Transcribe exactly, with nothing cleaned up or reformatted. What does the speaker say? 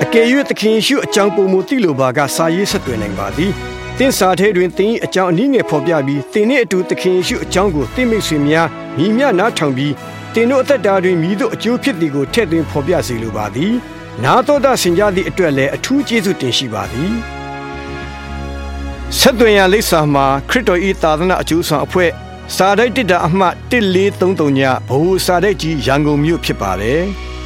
ကယ်၍သခင်ယေရှုအကြောင်းပုံမူသိလိုပါကစာရေးဆက်သွင်းနိုင်ပါသည်သင်စာထဲတွင်သင်၏အကြောင်းအနည်းငယ်ဖော်ပြပြီးသင်နှင့်အတူသခင်ယေရှုအကြောင်းကိုသိမိတ်ဆွေများညီမျှနားထောင်ပြီးသင်တို့အသက်တာတွင်မိတို့အကျိုးဖြစ်သည်ကိုထည့်သွင်းဖော်ပြစေလိုပါသည်နာတော်တာဆင်ကြသည့်အတွက်လည်းအထူးကျေးဇူးတင်ရှိပါသည်ဆက်သွင်းရလိပ်စာမှာခရစ်တော်၏သာသနာအကျိုးဆောင်အဖွဲ့စာတိုက်တစ်တာအမှတ်တစ်လေးသုံးသုံးညဘိုလ်စာတိုက်ကြီးရန်ကုန်မြို့ဖြစ်ပါတယ်